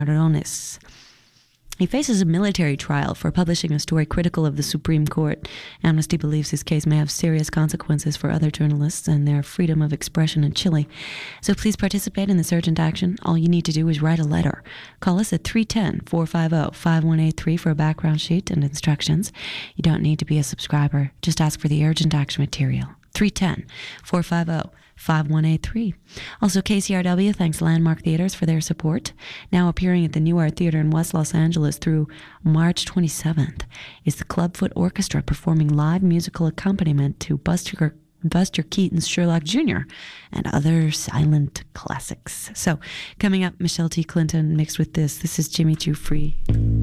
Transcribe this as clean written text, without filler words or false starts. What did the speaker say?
Arones. He faces a military trial for publishing a story critical of the Supreme Court. Amnesty believes his case may have serious consequences for other journalists and their freedom of expression in Chile. So please participate in this urgent action. All you need to do is write a letter. Call us at 310-450-5183 for a background sheet and instructions. You don't need to be a subscriber. Just ask for the urgent action material. 310-450-5183. Also, KCRW thanks Landmark Theaters for their support. Now appearing at the New Art Theater in West Los Angeles through March 27th is the Clubfoot Orchestra performing live musical accompaniment to Buster Keaton's Sherlock Jr. and other silent classics. So, coming up, Michelle T. Clinton mixed with this. This is Jimmy Choo Free.